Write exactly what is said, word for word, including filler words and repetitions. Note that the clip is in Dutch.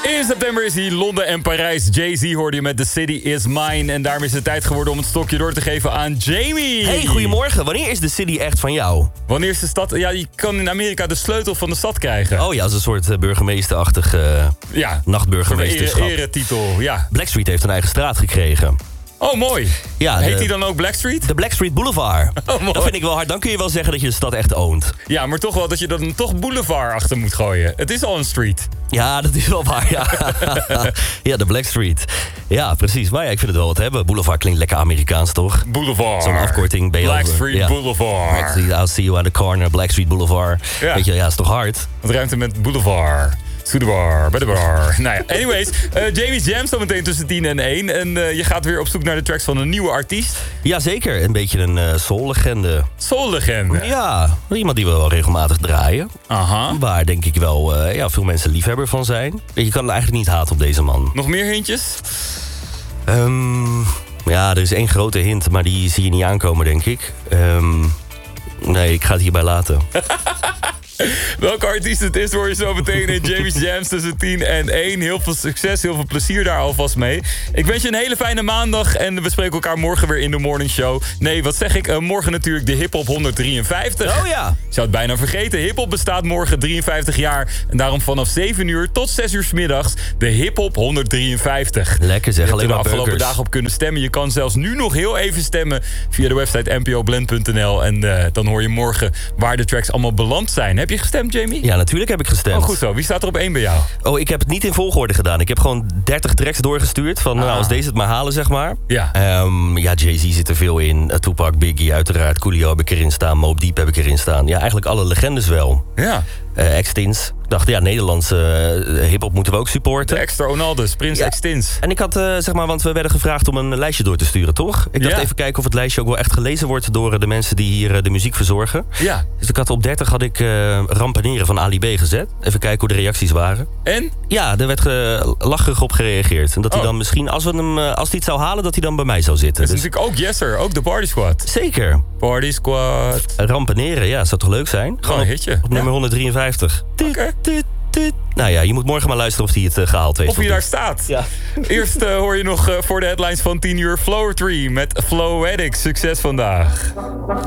In september is hij Londen en Parijs. Jay-Z hoorde je met The City Is Mine. En daarom is het tijd geworden om het stokje door te geven aan Jamie. Hey, goedemorgen. Wanneer is de city echt van jou? Wanneer is de stad... Ja, je kan in Amerika de sleutel van de stad krijgen. Oh ja, als een soort uh, burgemeesterachtig uh, ja, nachtburgemeesterschap. Ere, eretitel, ja. Blackstreet heeft een eigen straat gekregen. Oh, mooi. Ja, Heet de, die dan ook Blackstreet? De Blackstreet Boulevard. Oh, mooi. Dat vind ik wel hard. Dan kun je wel zeggen dat je de stad echt oont. Ja, maar toch wel dat je dan toch boulevard achter moet gooien. Het is al een street. Ja, dat is wel waar, ja. Ja, de Blackstreet. Ja, precies. Maar ja, ik vind het wel wat hebben. Boulevard klinkt lekker Amerikaans, toch? Boulevard. Zo'n afkorting. Ben je Blackstreet ja. Boulevard. Blackstreet, I'll see you at the corner. Blackstreet Boulevard. Ja. Weet je, ja, is toch hard? Wat ruimte met boulevard. To the bar, bij de bar. Nou ja, anyways. Uh, Jamie's Jam zo meteen tussen tien en één. En uh, je gaat weer op zoek naar de tracks van een nieuwe artiest. Jazeker, een beetje een uh, soul-legende. Soul-legende? Ja, iemand die we wel regelmatig draaien. Aha. Waar denk ik wel uh, ja, veel mensen liefhebber van zijn. Je kan eigenlijk niet haten op deze man. Nog meer hintjes? Um, ja, er is één grote hint, maar die zie je niet aankomen, denk ik. Um, nee, ik ga het hierbij laten. Welke artiest het is, hoor je zo meteen in Jamie's Jams tussen tien en één. Heel veel succes, heel veel plezier daar alvast mee. Ik wens je een hele fijne maandag en we spreken elkaar morgen weer in de morning show. Nee, wat zeg ik? Uh, morgen natuurlijk de Hip Hop honderddrieënvijftig. Oh ja. Ik zou het bijna vergeten. Hip Hop bestaat morgen drieënvijftig jaar. En daarom vanaf zeven uur tot zes uur 's middags de Hip Hop honderddrieënvijftig. Lekker zeg, alleen maar maar de afgelopen beukers. dagen op kunnen stemmen. Je kan zelfs nu nog heel even stemmen via de website n p o blend punt n l. En uh, dan hoor je morgen waar de tracks allemaal beland zijn. Heb je gestemd, Jamie? Ja, natuurlijk heb ik gestemd. Oh, goed zo. Wie staat er op één bij jou? Oh, ik heb het niet in volgorde gedaan. Ik heb gewoon dertig tracks doorgestuurd. Van, Ah. nou, als deze het maar halen, zeg maar. Ja. Um, ja, Jay-Z zit er veel in. Uh, Tupac, Biggie, uiteraard. Coolio heb ik erin staan. Mobb Deep heb ik erin staan. Ja, eigenlijk alle legendes wel. Ja. Uh, Extins. Ik dacht, ja, Nederlandse uh, hiphop moeten we ook supporten. De extra Ronaldus, Prins Ja. Extins. En ik had, uh, zeg maar, want we werden gevraagd om een lijstje door te sturen, toch? Ik dacht Ja. even kijken of het lijstje ook wel echt gelezen wordt door uh, de mensen die hier uh, de muziek verzorgen. Ja. Dus ik had op dertig had ik uh, Rampaneren van Ali B gezet. Even kijken hoe de reacties waren. En? Ja, er werd ge- lacherig op gereageerd. En dat hij Oh. dan misschien, als, we hem, uh, als hij het zou halen, dat hij dan bij mij zou zitten. Dat is Dus natuurlijk ook Yesser, ook de Party Squad. zeker. Party Squad. Rampaneren, ja, zou toch leuk zijn? Gewoon een op- hitje. Op Ja. nummer honderdddrieënvijftig. Oké. Tut, tut. Nou ja, je moet morgen maar luisteren of hij het uh, gehaald heeft. Of je daar staat. Ja. Eerst uh, hoor je nog uh, voor de headlines van tien uur Flower Tree met Flow Addict. Succes vandaag.